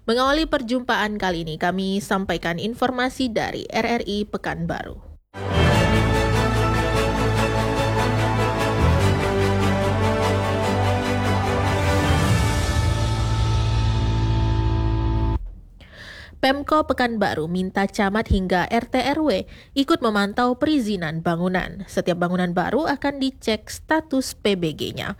Mengawali perjumpaan kali ini, kami sampaikan informasi dari RRI Pekanbaru. Pemko Pekanbaru minta camat hingga RT RW ikut memantau perizinan bangunan. Setiap bangunan baru akan dicek status PBG-nya.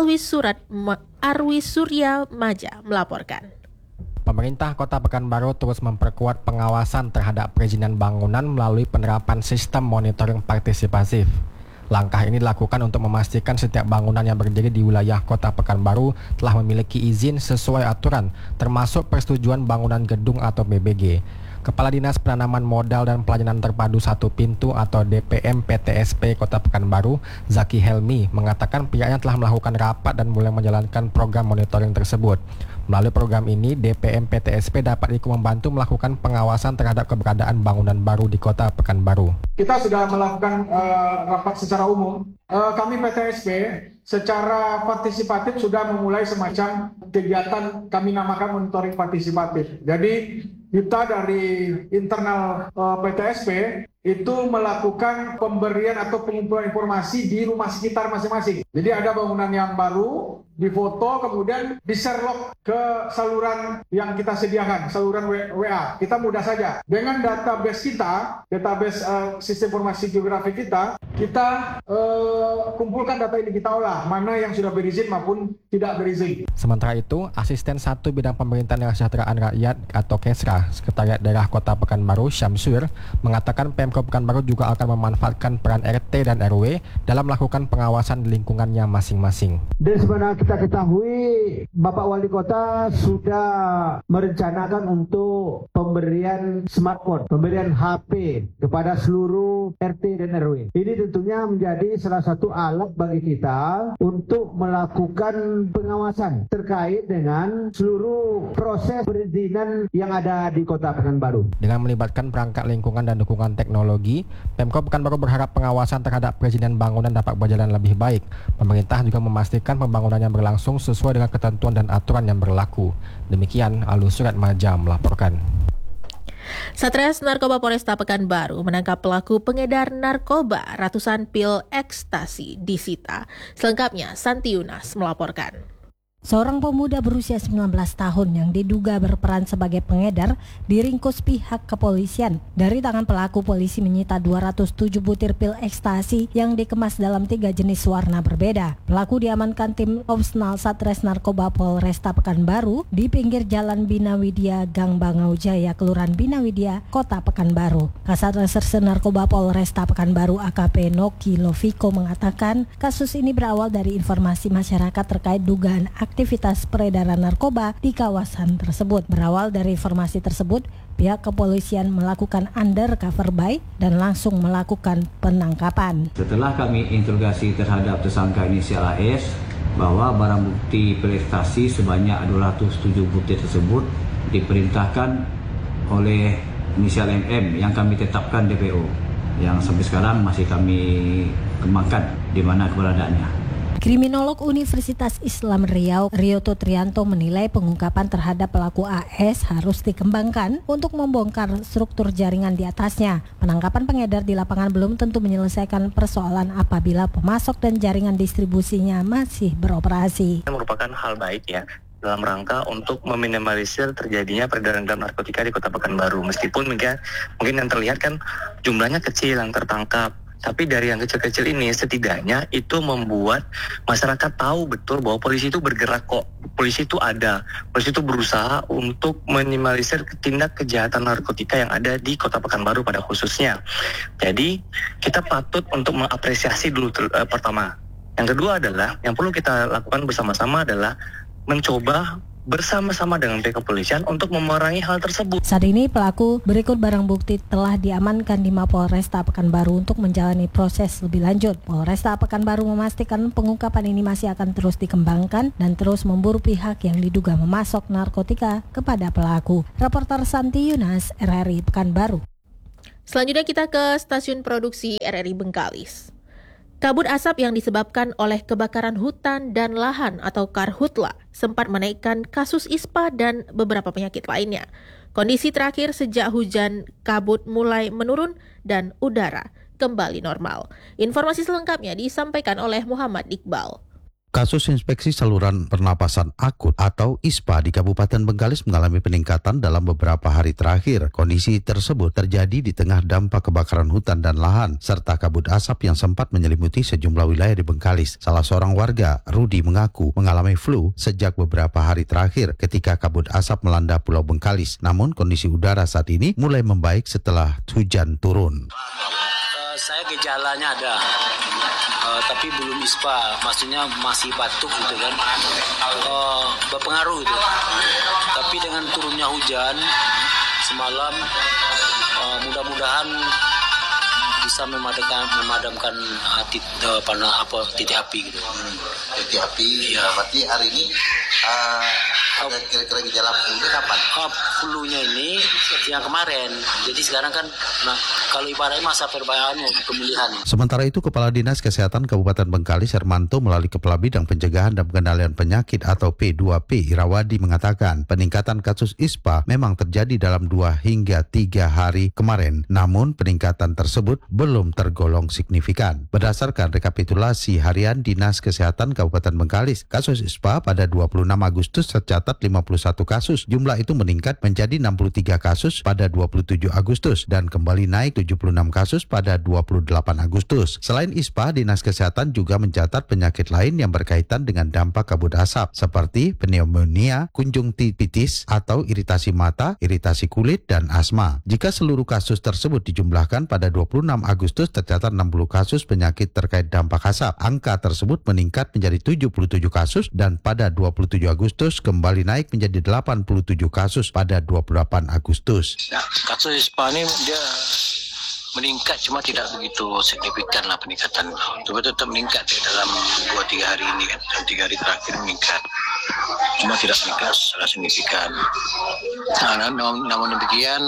Arwi Surya Maja melaporkan. Pemerintah Kota Pekanbaru terus memperkuat pengawasan terhadap perizinan bangunan melalui penerapan sistem monitoring partisipasif. Langkah ini dilakukan untuk memastikan setiap bangunan yang berdiri di wilayah Kota Pekanbaru telah memiliki izin sesuai aturan, termasuk persetujuan bangunan gedung atau BBG. Kepala Dinas Penanaman Modal dan Pelayanan Terpadu Satu Pintu atau DPM PTSP Kota Pekanbaru, Zaki Helmi, mengatakan pihaknya telah melakukan rapat dan mulai menjalankan program monitoring tersebut. Melalui program ini, DPM PTSP dapat ikut membantu melakukan pengawasan terhadap keberadaan bangunan baru di Kota Pekanbaru. Kita sudah melakukan rapat secara umum. Kami PTSP secara partisipatif sudah memulai semacam kegiatan kami namakan monitoring partisipatif. Jadi kita dari internal PTSP itu melakukan pemberian atau pengumpulan informasi di rumah sekitar masing-masing. Jadi ada bangunan yang baru, difoto, kemudian di-share ke saluran yang kita sediakan, saluran WA. Kita mudah saja. Dengan database kita, database sistem informasi geografi kita kumpulkan data ini, kita olah mana yang sudah berizin maupun tidak berizin. Sementara itu, Asisten 1 Bidang Pemerintahan dan Kesejahteraan Rakyat atau KESRA, Sekretariat Daerah Kota Pekanbaru, Syamsur, mengatakan Pemko Pekanbaru juga akan memanfaatkan peran RT dan RW dalam melakukan pengawasan di lingkungannya masing-masing. Dan sebenarnya kita ketahui Bapak Wali Kota sudah merencanakan untuk pemberian smartphone, pemberian HP kepada seluruh RT dan RW. Ini tentunya menjadi salah satu alat bagi kita untuk melakukan pengawasan terkait dengan seluruh proses perizinan yang ada di Kota Pekanbaru. Dengan melibatkan perangkat lingkungan dan dukungan teknologi, Pemko Pekanbaru berharap pengawasan terhadap perizinan bangunan dapat berjalan lebih baik. Pemerintah juga memastikan pembangunan yang berlangsung sesuai dengan ketentuan dan aturan yang berlaku. Demikian Arwi Surya Maja melaporkan. Satres Narkoba Polresta Pekanbaru menangkap pelaku pengedar narkoba, ratusan pil ekstasi disita. Selengkapnya Santi Yunas melaporkan. Seorang pemuda berusia 19 tahun yang diduga berperan sebagai pengedar diringkus pihak kepolisian. Dari tangan pelaku, polisi menyita 207 butir pil ekstasi yang dikemas dalam 3 jenis warna berbeda. Pelaku diamankan tim Opsnal Satres Narkoba Polresta Pekanbaru di pinggir Jalan Bina Widya, Gang Bangau Jaya, Kelurahan Bina Widya, Kota Pekanbaru. Kasat Reserse Narkoba Polresta Pekanbaru AKP Noki Loviko mengatakan kasus ini berawal dari informasi masyarakat terkait dugaan aktivitas peredaran narkoba di kawasan tersebut. Berawal dari informasi tersebut, pihak kepolisian melakukan undercover buy dan langsung melakukan penangkapan. Setelah kami interogasi terhadap tersangka inisial AS, bahwa barang bukti pil ekstasi sebanyak 207 butir tersebut diperintahkan oleh inisial MM yang kami tetapkan DPO, yang sampai sekarang masih kami kembangkan di mana keberadaannya. Kriminolog Universitas Islam Riau, Rioto Trianto menilai pengungkapan terhadap pelaku AS harus dikembangkan untuk membongkar struktur jaringan di atasnya. Penangkapan pengedar di lapangan belum tentu menyelesaikan persoalan apabila pemasok dan jaringan distribusinya masih beroperasi. Merupakan hal baik ya dalam rangka untuk meminimalisir terjadinya peredaran narkotika di Kota Pekanbaru. Meskipun mungkin yang terlihat kan jumlahnya kecil yang tertangkap. Tapi dari yang kecil-kecil ini setidaknya itu membuat masyarakat tahu betul bahwa polisi itu bergerak kok. Polisi itu ada. Polisi itu berusaha untuk minimalisir tindak kejahatan narkotika yang ada di Kota Pekanbaru pada khususnya. Jadi kita patut untuk mengapresiasi dulu pertama. Yang kedua adalah yang perlu kita lakukan bersama-sama adalah mencoba bersama-sama dengan pihak kepolisian untuk memerangi hal tersebut. Saat ini pelaku berikut barang bukti telah diamankan di Mapolresta Pekanbaru untuk menjalani proses lebih lanjut. Polresta Pekanbaru memastikan pengungkapan ini masih akan terus dikembangkan dan terus memburu pihak yang diduga memasok narkotika kepada pelaku. Reporter Santi Yunas, RRI Pekanbaru. Selanjutnya kita ke stasiun produksi RRI Bengkalis. Kabut asap yang disebabkan oleh kebakaran hutan dan lahan atau karhutla sempat menaikkan kasus ISPA dan beberapa penyakit lainnya. Kondisi terakhir sejak hujan kabut mulai menurun dan udara kembali normal. Informasi selengkapnya disampaikan oleh Muhammad Iqbal. Kasus inspeksi saluran pernapasan akut atau ISPA di Kabupaten Bengkalis mengalami peningkatan dalam beberapa hari terakhir. Kondisi tersebut terjadi di tengah dampak kebakaran hutan dan lahan, serta kabut asap yang sempat menyelimuti sejumlah wilayah di Bengkalis. Salah seorang warga, Rudi, mengaku mengalami flu sejak beberapa hari terakhir ketika kabut asap melanda Pulau Bengkalis. Namun kondisi udara saat ini mulai membaik setelah hujan turun. Saya gejalanya ada, tapi belum ISPA, maksudnya masih batuk gitu kan, berpengaruh gitu. Tapi dengan turunnya hujan semalam, mudah-mudahan bisa memadamkan titik api gitu. Titik api, ya. Berarti hari ini ada kira-kira gejala flu-nya kapan? Flu-nya ini yang kemarin. Jadi sekarang kan, kalau ibaratnya masa pemilihan. Sementara itu, Kepala Dinas Kesehatan Kabupaten Bengkalis Hermanto melalui Kepala Bidang Pencegahan dan Pengendalian Penyakit atau P2P Irawadi mengatakan peningkatan kasus ISPA memang terjadi dalam 2 hingga 3 hari kemarin. Namun peningkatan tersebut belum tergolong signifikan. Berdasarkan rekapitulasi harian Dinas Kesehatan Kabupaten Bengkalis, kasus ISPA pada 26 Agustus tercatat 51 kasus. Jumlah itu meningkat menjadi 63 kasus pada 27 Agustus dan kembali naik 76 kasus pada 28 Agustus. Selain ISPA, Dinas Kesehatan juga mencatat penyakit lain yang berkaitan dengan dampak kabut asap seperti pneumonia, konjungtivitis atau iritasi mata, iritasi kulit, dan asma. Jika seluruh kasus tersebut dijumlahkan pada 26 Agustus tercatat 60 kasus penyakit terkait dampak asap. Angka tersebut meningkat menjadi 77 kasus dan pada 27 Agustus kembali naik menjadi 87 kasus pada 28 Agustus. Kasus ISPA ini dia meningkat, cuma tidak begitu signifikan lah peningkatan. Coba tetap meningkat dalam 2-3 hari ini kan, dalam 3 hari terakhir meningkat. Cuma tidak meningkat secara signifikan. Namun demikian,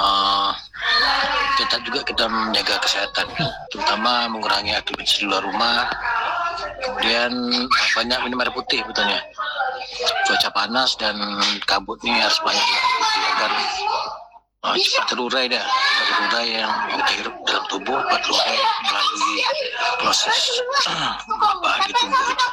tetap juga kita menjaga kesehatan, terutama mengurangi aktivitas di luar rumah. Kemudian banyak minum air putih betulnya. Cuaca panas dan kabut ini harus banyak minum air putih agar cepat terurai yang kita hirup dalam tubuh, terurai melalui proses di tubuh itu.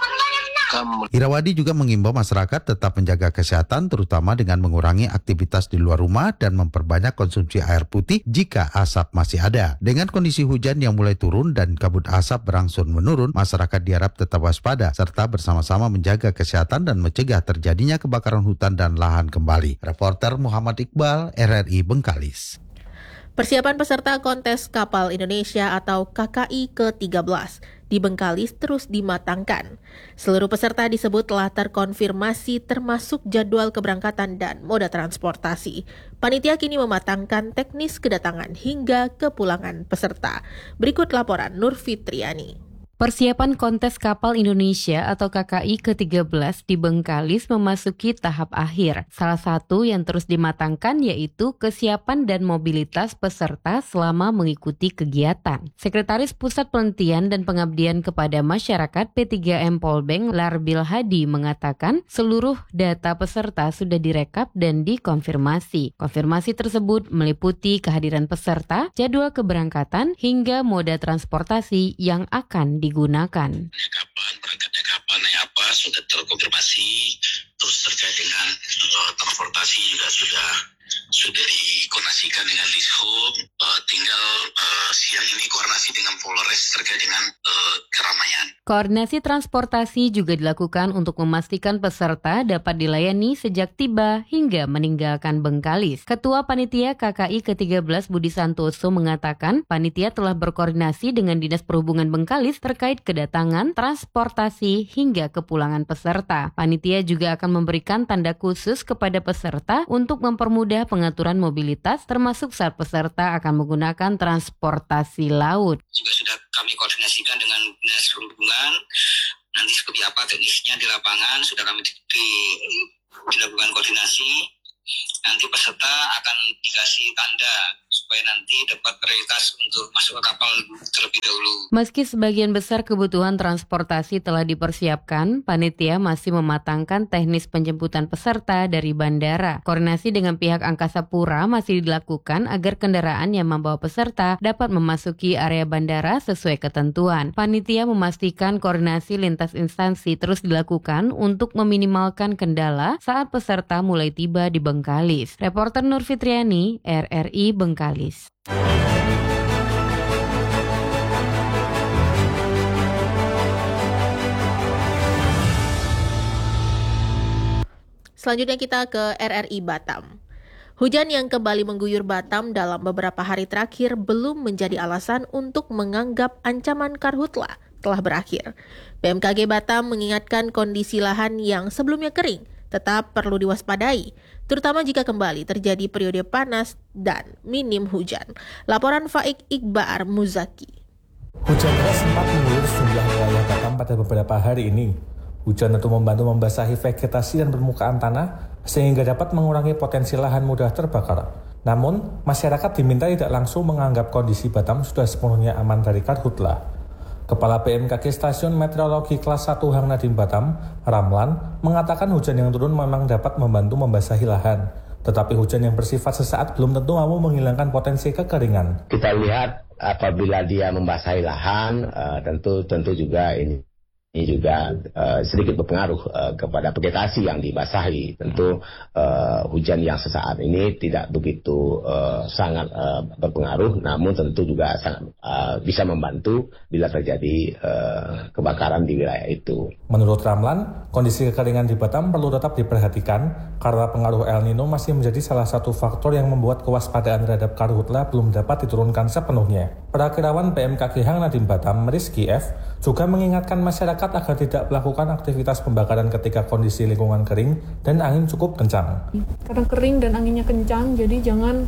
Irawadi juga mengimbau masyarakat tetap menjaga kesehatan, terutama dengan mengurangi aktivitas di luar rumah dan memperbanyak konsumsi air putih jika asap masih ada. Dengan kondisi hujan yang mulai turun dan kabut asap berangsur menurun, masyarakat diharap tetap waspada serta bersama-sama menjaga kesehatan dan mencegah terjadinya kebakaran hutan dan lahan kembali. Reporter Muhammad Iqbal, RRI Bengkalis. Persiapan peserta kontes kapal Indonesia atau KKI ke-13 di Bengkalis terus dimatangkan. Seluruh peserta disebut telah terkonfirmasi termasuk jadwal keberangkatan dan moda transportasi. Panitia kini mematangkan teknis kedatangan hingga kepulangan peserta. Berikut laporan Nur Fitriani. Persiapan kontes kapal Indonesia atau KKI ke-13 di Bengkalis memasuki tahap akhir. Salah satu yang terus dimatangkan yaitu kesiapan dan mobilitas peserta selama mengikuti kegiatan. Sekretaris Pusat Penelitian dan Pengabdian kepada Masyarakat P3M Polbeng, Larbil Hadi, mengatakan seluruh data peserta sudah direkap dan dikonfirmasi. Konfirmasi tersebut meliputi kehadiran peserta, jadwal keberangkatan, hingga moda transportasi yang akan digunakan. Berangkatnya kapan, naik apa, sudah terkonfirmasi. Terus terkait dengan transportasi juga sudah dikoordinasikan dengan Dishub. Tinggal siang ini koordinasi dengan Polres terkait dengan keramaian. Koordinasi transportasi juga dilakukan untuk memastikan peserta dapat dilayani sejak tiba hingga meninggalkan Bengkalis. Ketua Panitia KKI ke-13 Budi Santoso mengatakan panitia telah berkoordinasi dengan Dinas Perhubungan Bengkalis terkait kedatangan, transportasi hingga kepulangan peserta. Panitia juga akan memberikan tanda khusus kepada peserta untuk mempermudah pengaturan mobilitas termasuk saat peserta akan menggunakan transportasi laut. Juga sudah kami koordinasikan dengan Dinas Perhubungan, nanti seperti apa teknisnya di lapangan sudah kami dilakukan koordinasi. Nanti peserta akan dikasih tanda supaya nanti dapat prioritas untuk masuk ke kapal terlebih dahulu. Meski sebagian besar kebutuhan transportasi telah dipersiapkan, panitia masih mematangkan teknis penjemputan peserta dari bandara. Koordinasi dengan pihak Angkasa Pura masih dilakukan agar kendaraan yang membawa peserta dapat memasuki area bandara sesuai ketentuan. Panitia memastikan koordinasi lintas instansi terus dilakukan untuk meminimalkan kendala saat peserta mulai tiba di Bengkalis. Reporter Nur Fitriani, RRI Bengkalis. Selanjutnya kita ke RRI Batam. Hujan yang kembali mengguyur Batam dalam beberapa hari terakhir belum menjadi alasan untuk menganggap ancaman karhutla telah berakhir. BMKG Batam mengingatkan kondisi lahan yang sebelumnya kering tetap perlu diwaspadai, terutama jika kembali terjadi periode panas dan minim hujan. Laporan Faik Iqbar Muzaki. Hujan deras sempat mengguyur sejumlah wilayah Batam pada beberapa hari ini. Hujan tentu membantu membasahi vegetasi dan permukaan tanah sehingga dapat mengurangi potensi lahan mudah terbakar. Namun, masyarakat diminta tidak langsung menganggap kondisi Batam sudah sepenuhnya aman dari karhutla. Kepala BMKG Stasiun Meteorologi Kelas 1 Hang Nadim Batam, Ramlan, mengatakan hujan yang turun memang dapat membantu membasahi lahan. Tetapi hujan yang bersifat sesaat belum tentu mampu menghilangkan potensi kekeringan. Kita lihat apabila dia membasahi lahan, tentu juga ini juga sedikit berpengaruh kepada vegetasi yang dibasahi. Tentu hujan yang sesaat ini tidak begitu sangat berpengaruh, namun tentu juga sangat bisa membantu bila terjadi kebakaran di wilayah itu. Menurut Ramlan, kondisi kekeringan di Batam perlu tetap diperhatikan karena pengaruh El Nino masih menjadi salah satu faktor yang membuat kewaspadaan terhadap karhutla belum dapat diturunkan sepenuhnya. Perakirawan BMKG Hang Nadim Batam, Rizky F, juga mengingatkan masyarakat agar tidak melakukan aktivitas pembakaran ketika kondisi lingkungan kering dan angin cukup kencang. Karena kering dan anginnya kencang, jadi jangan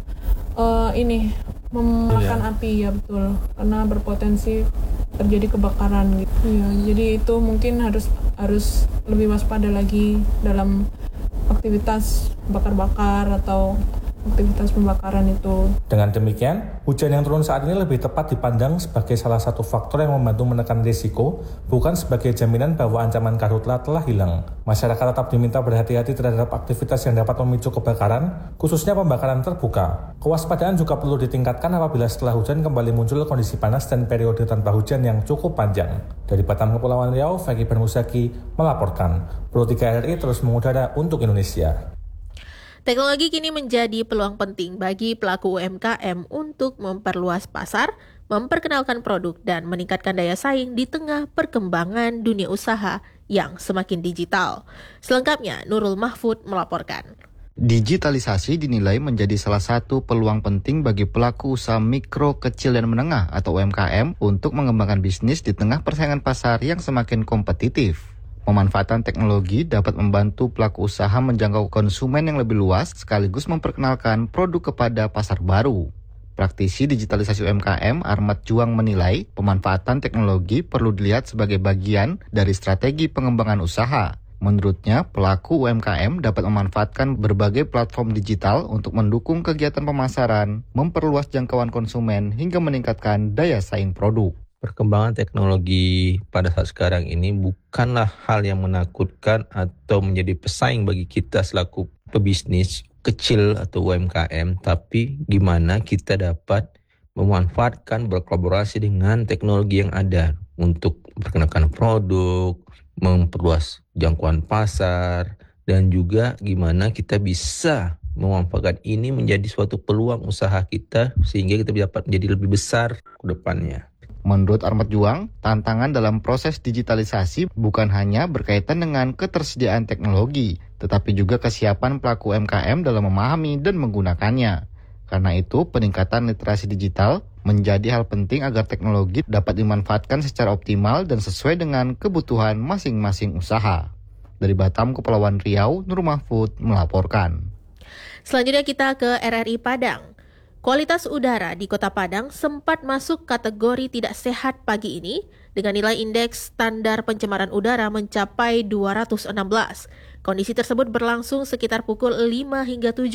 memakan api, ya betul, karena berpotensi terjadi kebakaran gitu. Iya, jadi itu mungkin harus lebih waspada lagi dalam aktivitas bakar-bakar atau aktivitas pembakaran itu. Dengan demikian, hujan yang turun saat ini lebih tepat dipandang sebagai salah satu faktor yang membantu menekan risiko, bukan sebagai jaminan bahwa ancaman karhutla telah hilang. Masyarakat tetap diminta berhati-hati terhadap aktivitas yang dapat memicu kebakaran, khususnya pembakaran terbuka. Kewaspadaan juga perlu ditingkatkan apabila setelah hujan kembali muncul kondisi panas dan periode tanpa hujan yang cukup panjang. Dari Batam Kepulauan Riau, Faik Iqbar Muzaki melaporkan. Pro 3 RRI terus mengudara untuk Indonesia. Teknologi kini menjadi peluang penting bagi pelaku UMKM untuk memperluas pasar, memperkenalkan produk, dan meningkatkan daya saing di tengah perkembangan dunia usaha yang semakin digital. Selengkapnya, Nurul Mahfud melaporkan. Digitalisasi dinilai menjadi salah satu peluang penting bagi pelaku usaha mikro, kecil, dan menengah atau UMKM untuk mengembangkan bisnis di tengah persaingan pasar yang semakin kompetitif. Pemanfaatan teknologi dapat membantu pelaku usaha menjangkau konsumen yang lebih luas sekaligus memperkenalkan produk kepada pasar baru. Praktisi digitalisasi UMKM Armat Juang menilai pemanfaatan teknologi perlu dilihat sebagai bagian dari strategi pengembangan usaha. Menurutnya, pelaku UMKM dapat memanfaatkan berbagai platform digital untuk mendukung kegiatan pemasaran, memperluas jangkauan konsumen, hingga meningkatkan daya saing produk. Perkembangan teknologi pada saat sekarang ini bukanlah hal yang menakutkan atau menjadi pesaing bagi kita selaku pebisnis kecil atau UMKM, tapi gimana kita dapat memanfaatkan berkolaborasi dengan teknologi yang ada untuk memperkenalkan produk, memperluas jangkauan pasar, dan juga gimana kita bisa memanfaatkan ini menjadi suatu peluang usaha kita sehingga kita dapat menjadi lebih besar ke depannya. Menurut Armat Juang, tantangan dalam proses digitalisasi bukan hanya berkaitan dengan ketersediaan teknologi, tetapi juga kesiapan pelaku UMKM dalam memahami dan menggunakannya. Karena itu, peningkatan literasi digital menjadi hal penting agar teknologi dapat dimanfaatkan secara optimal dan sesuai dengan kebutuhan masing-masing usaha. Dari Batam, Kepulauan Riau, Nur Mahfud melaporkan. Selanjutnya kita ke RRI Padang. Kualitas udara di Kota Padang sempat masuk kategori tidak sehat pagi ini dengan nilai indeks standar pencemaran udara mencapai 216. Kondisi tersebut berlangsung sekitar pukul 5 hingga 7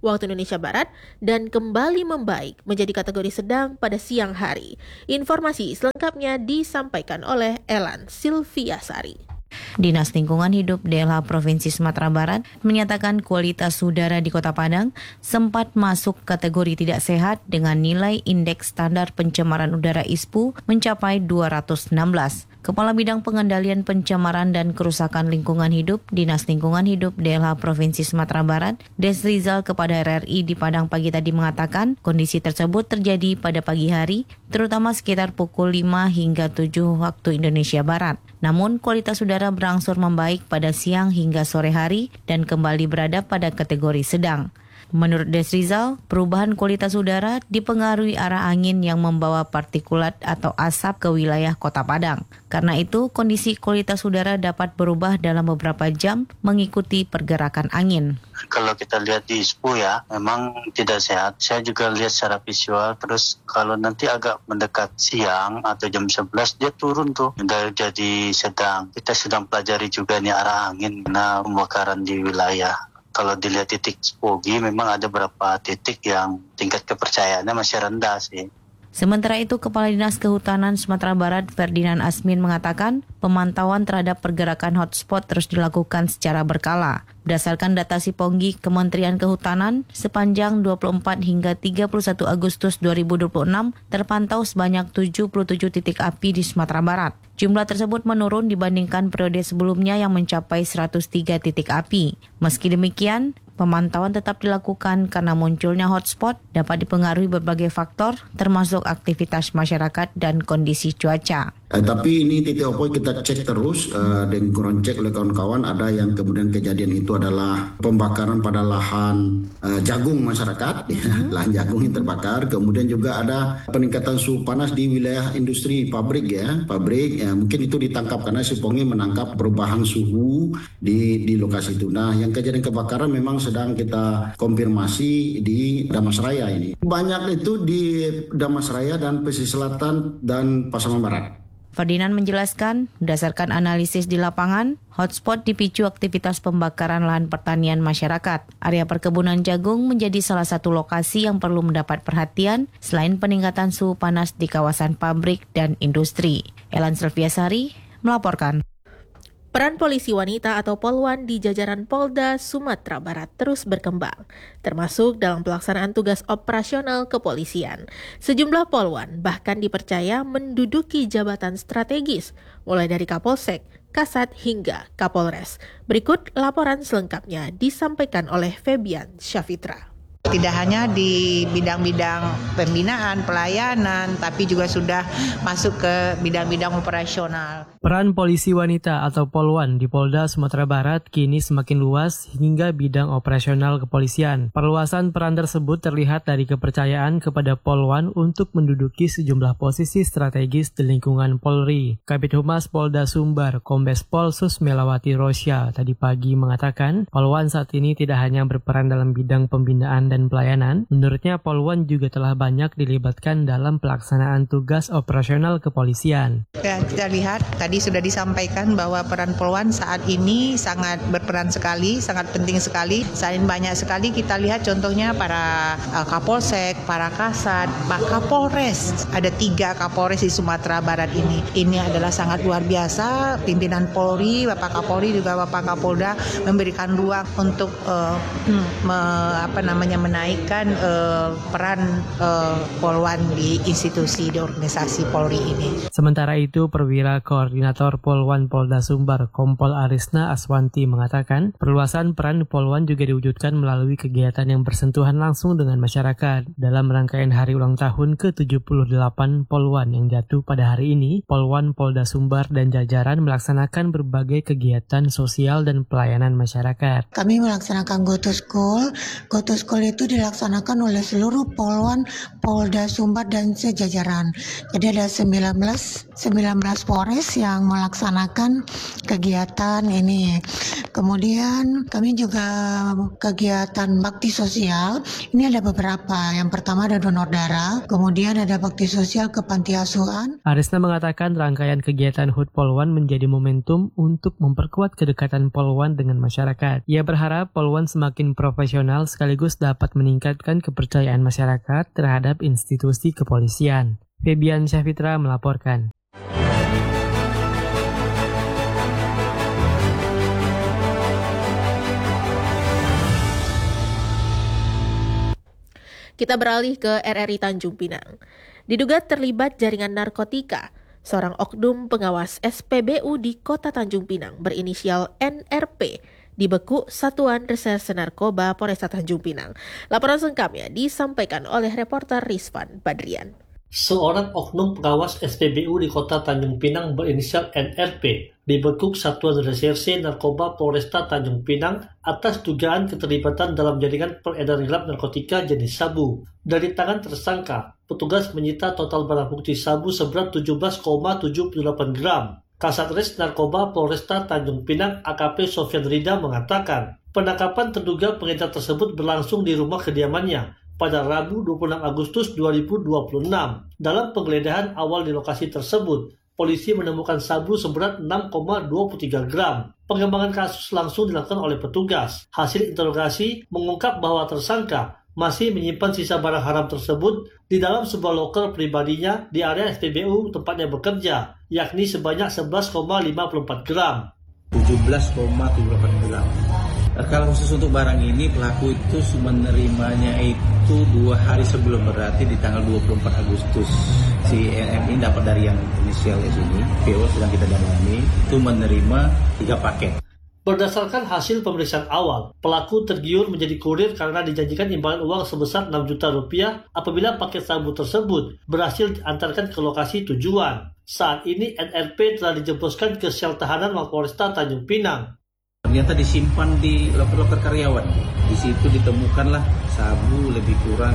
waktu Indonesia Barat dan kembali membaik menjadi kategori sedang pada siang hari. Informasi selengkapnya disampaikan oleh Elan Silviasari. Dinas Lingkungan Hidup DLH Provinsi Sumatera Barat menyatakan kualitas udara di Kota Padang sempat masuk kategori tidak sehat dengan nilai indeks standar pencemaran udara ISPU mencapai 216. Kepala Bidang Pengendalian Pencemaran dan Kerusakan Lingkungan Hidup Dinas Lingkungan Hidup DLH Provinsi Sumatera Barat, Desrizal kepada RRI di Padang pagi tadi mengatakan kondisi tersebut terjadi pada pagi hari, terutama sekitar pukul 5 hingga 7 waktu Indonesia Barat. Namun kualitas udara berangsur membaik pada siang hingga sore hari dan kembali berada pada kategori sedang. Menurut Desrizal, perubahan kualitas udara dipengaruhi arah angin yang membawa partikulat atau asap ke wilayah Kota Padang. Karena itu, kondisi kualitas udara dapat berubah dalam beberapa jam mengikuti pergerakan angin. Kalau kita lihat di ISPU ya, memang tidak sehat. Saya juga lihat secara visual, terus kalau nanti agak mendekat siang atau jam 11, dia turun tuh, udah jadi sedang. Kita sedang pelajari juga nih arah angin karena pembakaran di wilayah. Kalau dilihat titik spogi, memang ada beberapa titik yang tingkat kepercayaannya masih rendah sih. Sementara itu, Kepala Dinas Kehutanan Sumatera Barat Ferdinand Asmin mengatakan pemantauan terhadap pergerakan hotspot terus dilakukan secara berkala. Berdasarkan data Siponggi Kementerian Kehutanan, sepanjang 24 hingga 31 Agustus 2026 terpantau sebanyak 77 titik api di Sumatera Barat. Jumlah tersebut menurun dibandingkan periode sebelumnya yang mencapai 103 titik api. Meski demikian, pemantauan tetap dilakukan karena munculnya hotspot dapat dipengaruhi berbagai faktor termasuk aktivitas masyarakat dan kondisi cuaca. Tapi ini titik apa kita cek terus dan kurang cek oleh kawan-kawan, ada yang kemudian kejadian itu adalah pembakaran pada lahan jagung masyarakat, lahan jagung yang terbakar. Kemudian juga ada peningkatan suhu panas di wilayah industri pabrik ya, mungkin itu ditangkap karena Siponggi menangkap perubahan suhu di lokasi itu. Nah, yang kejadian kebakaran memang sedang kita konfirmasi di Damasraya ini. Banyak itu di Damasraya dan pesisir selatan dan Pasaman Barat. Ferdinand menjelaskan, berdasarkan analisis di lapangan, hotspot dipicu aktivitas pembakaran lahan pertanian masyarakat. Area perkebunan jagung menjadi salah satu lokasi yang perlu mendapat perhatian selain peningkatan suhu panas di kawasan pabrik dan industri. Elan Silviasari melaporkan. Peran polisi wanita atau Polwan di jajaran Polda Sumatera Barat terus berkembang, termasuk dalam pelaksanaan tugas operasional kepolisian. Sejumlah Polwan bahkan dipercaya menduduki jabatan strategis, mulai dari Kapolsek, Kasat hingga Kapolres. Berikut laporan selengkapnya disampaikan oleh Febian Syafitra. Tidak hanya di bidang-bidang pembinaan, pelayanan, tapi juga sudah masuk ke bidang-bidang operasional. Peran polisi wanita atau Polwan di Polda Sumatera Barat kini semakin luas hingga bidang operasional kepolisian. Perluasan peran tersebut terlihat dari kepercayaan kepada Polwan untuk menduduki sejumlah posisi strategis di lingkungan Polri. Kabid Humas Polda Sumbar, Kombes Pol Susmelawati Rosya, tadi pagi mengatakan Polwan saat ini tidak hanya berperan dalam bidang pembinaan dan pelayanan, menurutnya Polwan juga telah banyak dilibatkan dalam pelaksanaan tugas operasional kepolisian. Ya, kita lihat tadi sudah disampaikan bahwa peran Polwan saat ini sangat berperan sekali, sangat penting sekali. Selain banyak sekali kita lihat contohnya para Kapolsek, para Kasat, Pak Kapolres. Ada 3 Kapolres di Sumatera Barat ini. Ini adalah sangat luar biasa. Pimpinan Polri, Bapak Kapolri juga Bapak Kapolda memberikan ruang untuk menaikkan peran Polwan di institusi, di organisasi Polri ini. Sementara itu, Perwira Koordinator Polwan Polda Sumbar, Kompol Arisna Aswanti mengatakan, perluasan peran Polwan juga diwujudkan melalui kegiatan yang bersentuhan langsung dengan masyarakat. Dalam rangkaian hari ulang tahun ke-78 Polwan yang jatuh pada hari ini, Polwan Polda Sumbar dan jajaran melaksanakan berbagai kegiatan sosial dan pelayanan masyarakat. Kami melaksanakan Go to School. Go to School itu dilaksanakan oleh seluruh Polwan Polda Sumbar dan sejajaran. Jadi ada 19 Polres yang melaksanakan kegiatan ini. Kemudian kami juga kegiatan bakti sosial. Ini ada beberapa. Yang pertama ada donor darah, kemudian ada bakti sosial ke panti asuhan. Arisna mengatakan rangkaian kegiatan HUT Polwan menjadi momentum untuk memperkuat kedekatan Polwan dengan masyarakat. Ia berharap Polwan semakin profesional sekaligus dapat dapat meningkatkan kepercayaan masyarakat terhadap institusi kepolisian. Febian Syafitra melaporkan. Kita beralih ke RRI Tanjung Pinang. Diduga terlibat jaringan narkotika, seorang oknum pengawas SPBU di Kota Tanjung Pinang berinisial NRP dibekuk Satuan Reserse Narkoba Polresta Tanjung Pinang. Laporan selengkapnya disampaikan oleh reporter Rizvan Badrian. Seorang oknum pengawas SPBU di Kota Tanjung Pinang berinisial NRP dibekuk Satuan Reserse Narkoba Polresta Tanjung Pinang atas dugaan keterlibatan dalam jaringan peredaran gelap narkotika jenis sabu. Dari tangan tersangka, petugas menyita total barang bukti sabu seberat 17,78 gram. Kasatres Narkoba Polresta Tanjung Pinang AKP Sofyan Rida mengatakan, penangkapan terduga pengedar tersebut berlangsung di rumah kediamannya pada Rabu 26 Agustus 2026. Dalam penggeledahan awal di lokasi tersebut, polisi menemukan sabu seberat 6,23 gram. Pengembangan kasus langsung dilakukan oleh petugas. Hasil interogasi mengungkap bahwa tersangka masih menyimpan sisa barang haram tersebut di dalam sebuah loker pribadinya di area SPBU tempatnya bekerja, yakni sebanyak 11,54 gram. 17,78 gram. Kalau khusus untuk barang ini, pelaku itu menerimanya itu 2 hari sebelum, berarti di tanggal 24 Agustus. Si NM ini dapat dari yang inisial ini, PO sedang kita dalami, itu menerima 3 paket. Berdasarkan hasil pemeriksaan awal, pelaku tergiur menjadi kurir karena dijanjikan imbalan uang sebesar 6 juta rupiah apabila paket sabu tersebut berhasil diantarkan ke lokasi tujuan. Saat ini NRP telah dijeboskan ke sel tahanan Mapolresta Tanjung Pinang. Ternyata disimpan di loker-loker karyawan. Di situ ditemukanlah sabu lebih kurang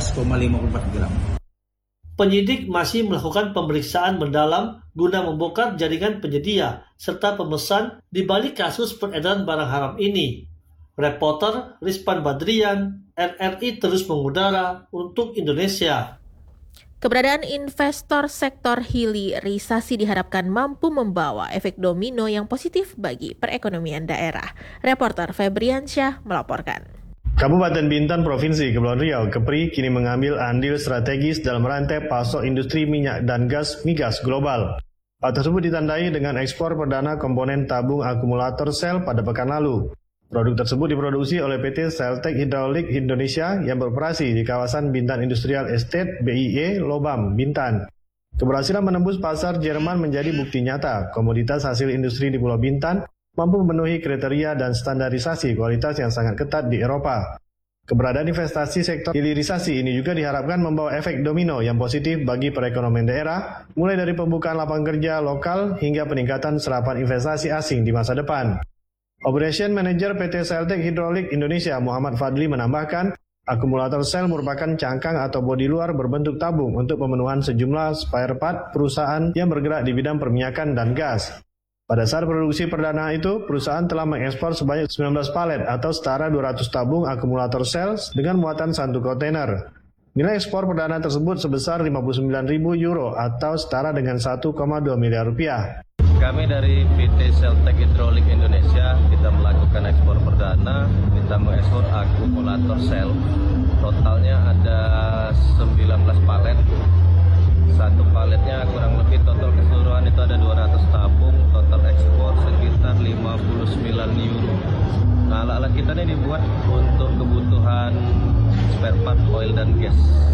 11,54 gram. Penyidik masih melakukan pemeriksaan mendalam guna membongkar jaringan penyedia serta pemesan di balik kasus peredaran barang haram ini. Reporter Rizvan Badrian, RRI terus mengudara untuk Indonesia. Keberadaan investor sektor hilirisasi diharapkan mampu membawa efek domino yang positif bagi perekonomian daerah. Reporter Febriansyah melaporkan. Kabupaten Bintan, Provinsi Kepulauan Riau, Kepri, kini mengambil andil strategis dalam rantai pasok industri minyak dan gas migas global. Hal tersebut ditandai dengan ekspor perdana komponen tabung akumulator sel pada pekan lalu. Produk tersebut diproduksi oleh PT Seltek Hydraulic Indonesia yang beroperasi di kawasan Bintan Industrial Estate BIE Lobam, Bintan. Keberhasilan menembus pasar Jerman menjadi bukti nyata komoditas hasil industri di Pulau Bintan mampu memenuhi kriteria dan standarisasi kualitas yang sangat ketat di Eropa. Keberadaan investasi sektor hilirisasi ini juga diharapkan membawa efek domino yang positif bagi perekonomian daerah, mulai dari pembukaan lapangan kerja lokal hingga peningkatan serapan investasi asing di masa depan. Operation Manager PT Seltek Hydraulic Indonesia Muhammad Fadli menambahkan, akumulator sel merupakan cangkang atau bodi luar berbentuk tabung untuk pemenuhan sejumlah spare part perusahaan yang bergerak di bidang perminyakan dan gas. Pada saat produksi perdana itu, perusahaan telah mengekspor sebanyak 19 palet atau setara 200 tabung akumulator sel dengan muatan 1 kontainer. Nilai ekspor perdana tersebut sebesar 59.000 euro atau setara dengan 1,2 miliar rupiah. Kami dari PT Seltek Hydraulic Indonesia, kita melakukan ekspor perdana, kita mengekspor akumulator sel. Totalnya ada 19 palet. Satu paletnya kurang lebih total keseluruhan itu ada 200 tabung, total ekspor sekitar 59 euro. Nah, alat-alat kita ini dibuat untuk kebutuhan spare part oil dan gas.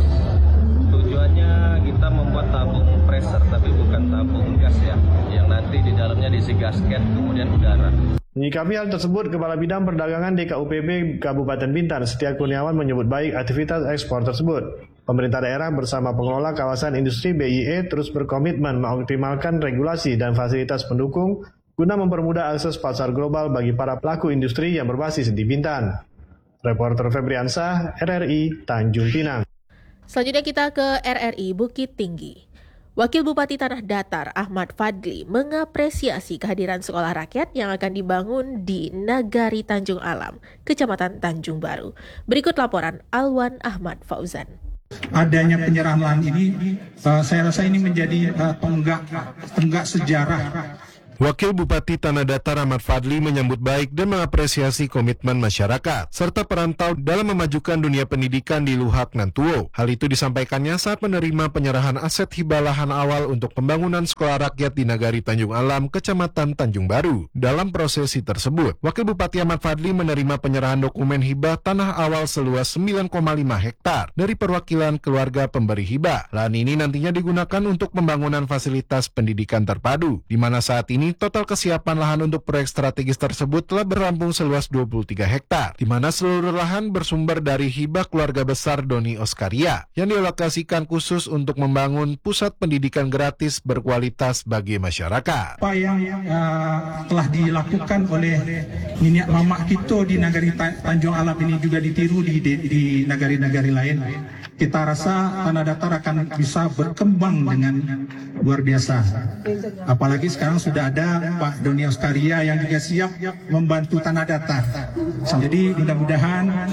Tujuannya kita membuat tabung pressure, tapi bukan tabung gas ya, yang nanti di dalamnya diisi gasket kemudian udara. Menyikapi hal tersebut, Kepala Bidang Perdagangan DKUPB Kabupaten Bintan, Setia Kurniawan menyebut baik aktivitas ekspor tersebut. Pemerintah daerah bersama pengelola kawasan industri BIE terus berkomitmen mengoptimalkan regulasi dan fasilitas pendukung guna mempermudah akses pasar global bagi para pelaku industri yang berbasis di Bintan. Reporter Febriansyah, RRI, Tanjung Pinang. Selanjutnya kita ke RRI Bukit Tinggi. Wakil Bupati Tanah Datar Ahmad Fadli mengapresiasi kehadiran sekolah rakyat yang akan dibangun di Nagari Tanjung Alam, Kecamatan Tanjung Baru. Berikut laporan Alwan Ahmad Fauzan. Adanya penyerahan lahan ini, saya rasa ini menjadi tonggak sejarah. Wakil Bupati Tanah Datar Ahmad Fadli menyambut baik dan mengapresiasi komitmen masyarakat serta perantau dalam memajukan dunia pendidikan di Luhak Nantuo. Hal itu disampaikannya saat menerima penyerahan aset hibah lahan awal untuk pembangunan sekolah rakyat di Nagari Tanjung Alam, Kecamatan Tanjung Baru. Dalam prosesi tersebut, Wakil Bupati Ahmad Fadli menerima penyerahan dokumen hibah tanah awal seluas 9,5 hektar dari perwakilan keluarga pemberi hibah. Lahan ini nantinya digunakan untuk pembangunan fasilitas pendidikan terpadu, di mana saat ini total kesiapan lahan untuk proyek strategis tersebut telah berampung seluas 23 hektar, di mana seluruh lahan bersumber dari hibah keluarga besar Doni Oskaria yang dialokasikan khusus untuk membangun pusat pendidikan gratis berkualitas bagi masyarakat. Apa yang telah dilakukan oleh nenek mamak kita di Nagari Tanjung Alam ini juga ditiru di negari-negari lain. Kita rasa Tanah Datar akan bisa berkembang dengan luar biasa. Apalagi sekarang sudah ada Pak Doni Oskaria yang juga siap membantu Tanah Datar. Jadi mudah-mudahan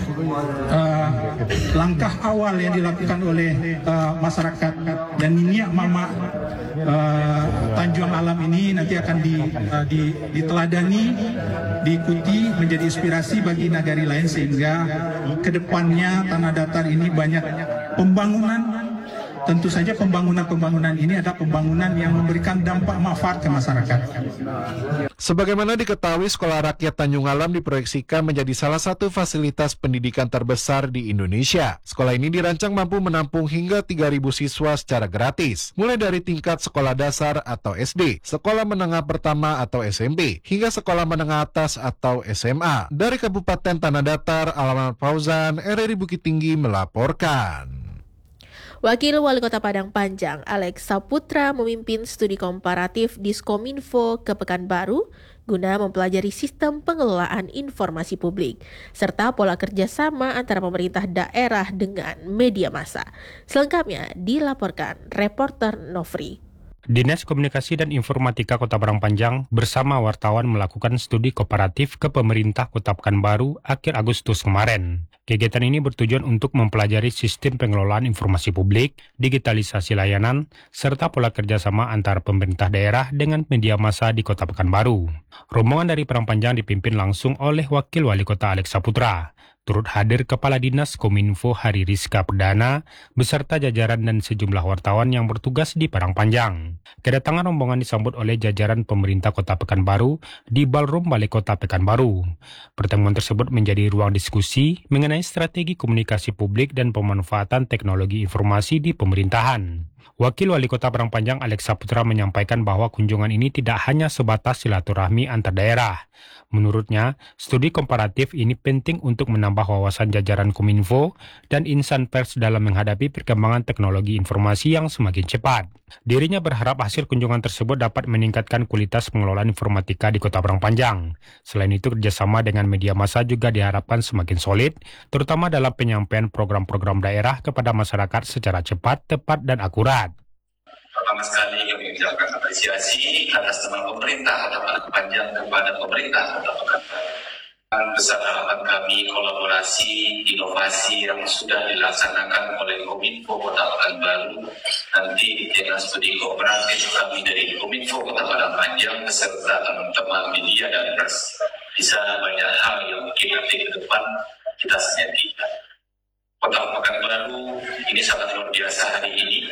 langkah awal yang dilakukan oleh masyarakat dan minyak mama Tanjung Alam ini nanti akan diteladani, diikuti, menjadi inspirasi bagi negara lain sehingga kedepannya Tanah Datar ini banyak pembangunan. Tentu saja pembangunan ini adalah pembangunan yang memberikan dampak manfaat ke masyarakat. Sebagaimana diketahui, Sekolah Rakyat Tanjung Alam diproyeksikan menjadi salah satu fasilitas pendidikan terbesar di Indonesia. Sekolah ini dirancang mampu menampung hingga 3.000 siswa secara gratis, mulai dari tingkat sekolah dasar atau SD, sekolah menengah pertama atau SMP, hingga sekolah menengah atas atau SMA. Dari Kabupaten Tanah Datar, Alamat Fauzan, RRI Bukit Tinggi melaporkan. Wakil Wali Kota Padang Panjang, Alex Saputra, memimpin studi komparatif Diskominfo ke Pekanbaru guna mempelajari sistem pengelolaan informasi publik, serta pola kerjasama antara pemerintah daerah dengan media massa. Selengkapnya dilaporkan reporter Nofri. Dinas Komunikasi dan Informatika Kota Padang Panjang bersama wartawan melakukan studi kooperatif ke pemerintah Kota Pekanbaru akhir Agustus kemarin. Kegiatan ini bertujuan untuk mempelajari sistem pengelolaan informasi publik, digitalisasi layanan, serta pola kerjasama antar pemerintah daerah dengan media massa di Kota Pekanbaru. Rombongan dari Padang Panjang dipimpin langsung oleh Wakil Wali Kota Alex Saputra. Turut hadir Kepala Dinas Kominfo Hari Rizka Perdana beserta jajaran dan sejumlah wartawan yang bertugas di Padang Panjang. Kedatangan rombongan disambut oleh jajaran pemerintah Kota Pekanbaru di Ballroom Balai Kota Pekanbaru. Pertemuan tersebut menjadi ruang diskusi mengenai strategi komunikasi publik dan pemanfaatan teknologi informasi di pemerintahan. Wakil Wali Kota Padang Panjang Alex Saputra menyampaikan bahwa kunjungan ini tidak hanya sebatas silaturahmi antar daerah. Menurutnya, studi komparatif ini penting untuk menambah wawasan jajaran Kominfo dan insan pers dalam menghadapi perkembangan teknologi informasi yang semakin cepat. Dirinya berharap hasil kunjungan tersebut dapat meningkatkan kualitas pengelolaan informatika di Kota Padang Panjang. Selain itu, kerjasama dengan media massa juga diharapkan semakin solid, terutama dalam penyampaian program-program daerah kepada masyarakat secara cepat, tepat, dan akurat. Pertama sekali kami mengucapkan apresiasi atas teman pemerintah Kota Padang Panjang kepada pemerintah Kota Pekanbaru. Besar harapan kami kolaborasi, inovasi yang sudah dilaksanakan oleh Kominfo Kota Pekanbaru. Nanti di Dinas Studi Kooperatif kami dari Kominfo Kota Padang Panjang beserta teman-teman media dan pers. Bisa banyak hal yang mungkin nanti ke depan kita sajikan. Kota Pekanbaru ini sangat luar biasa hari ini.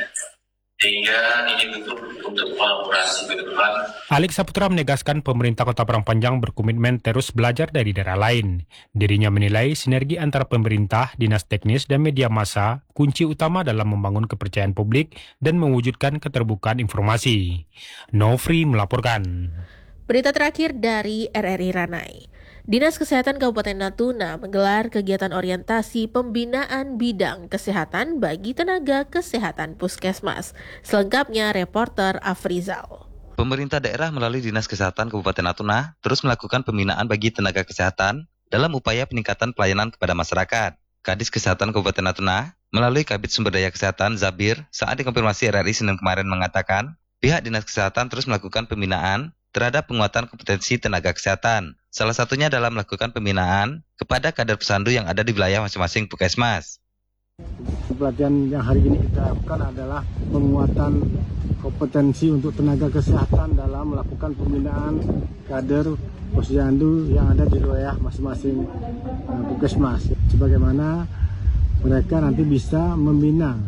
Sehingga ini betul untuk kolaborasi ke depan. Alex Saputra menegaskan pemerintah Kota Padang Panjang berkomitmen terus belajar dari daerah lain. Dirinya menilai sinergi antara pemerintah, dinas teknis, dan media massa kunci utama dalam membangun kepercayaan publik dan mewujudkan keterbukaan informasi. Nofri melaporkan. Berita terakhir dari RRI Ranai. Dinas Kesehatan Kabupaten Natuna menggelar kegiatan orientasi pembinaan bidang kesehatan bagi tenaga kesehatan puskesmas. Selengkapnya reporter Afrizal. Pemerintah daerah melalui Dinas Kesehatan Kabupaten Natuna terus melakukan pembinaan bagi tenaga kesehatan dalam upaya peningkatan pelayanan kepada masyarakat. Kadis Kesehatan Kabupaten Natuna melalui Kabid Sumber Daya Kesehatan Zabir saat dikonfirmasi RRI Senin kemarin mengatakan pihak Dinas Kesehatan terus melakukan pembinaan terhadap penguatan kompetensi tenaga kesehatan. Salah satunya dalam melakukan pembinaan kepada kader pesandu yang ada di wilayah masing-masing puskesmas. Pelatihan yang hari ini kita lakukan adalah penguatan kompetensi untuk tenaga kesehatan dalam melakukan pembinaan kader posyandu yang ada di wilayah masing-masing puskesmas. Sebagaimana mereka nanti bisa membina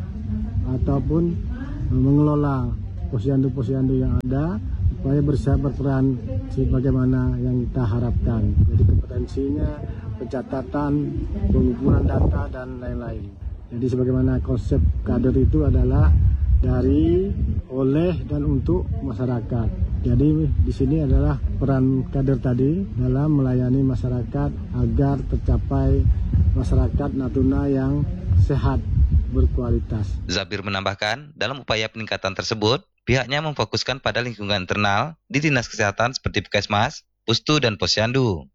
ataupun mengelola posyandu-posyandu yang ada supaya bisa berperan sebagaimana yang kita harapkan. Jadi kompetensinya, pencatatan, pengumpulan data dan lain-lain. Jadi sebagaimana konsep kader itu adalah dari, oleh, dan untuk masyarakat. Jadi di sini adalah peran kader tadi dalam melayani masyarakat agar tercapai masyarakat Natuna yang sehat, berkualitas. Zabir menambahkan, dalam upaya peningkatan tersebut, pihaknya memfokuskan pada lingkungan internal di Dinas Kesehatan seperti Puskesmas, Pustu, dan Posyandu.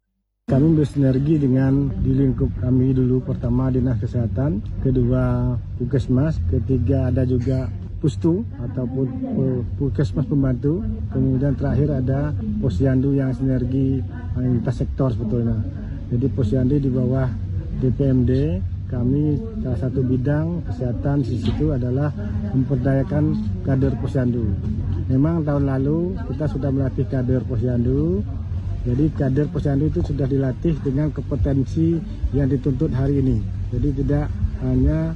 Kami bersinergi dengan di lingkup kami dulu, pertama Dinas Kesehatan, kedua Puskesmas, ketiga ada juga Pustu ataupun Puskesmas Pembantu, kemudian terakhir ada Posyandu yang sinergi lintas sektor sebetulnya. Jadi Posyandu di bawah DPMD, kami salah satu bidang kesehatan di situ adalah memperdayakan kader Posyandu. Memang tahun lalu kita sudah melatih kader Posyandu. Jadi kader posyandu itu sudah dilatih dengan kompetensi yang dituntut hari ini. Jadi tidak hanya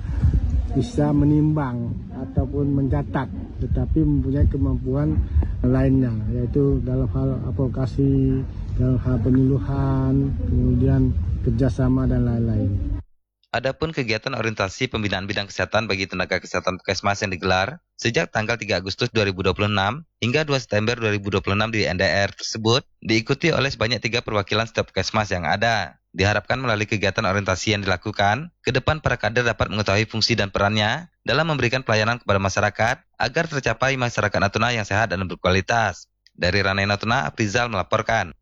bisa menimbang ataupun mencatat, tetapi mempunyai kemampuan lainnya, yaitu dalam hal advokasi, dalam hal penyuluhan, kemudian kerjasama dan lain-lain. Adapun kegiatan orientasi pembinaan bidang kesehatan bagi tenaga kesehatan Puskesmas yang digelar sejak tanggal 3 Agustus 2026 hingga 2 September 2026 di NDR tersebut diikuti oleh sebanyak 3 perwakilan setiap Puskesmas yang ada. Diharapkan melalui kegiatan orientasi yang dilakukan, ke depan para kader dapat mengetahui fungsi dan perannya dalam memberikan pelayanan kepada masyarakat agar tercapai masyarakat Natuna yang sehat dan berkualitas. Dari Ranai Natuna, Aprizal melaporkan.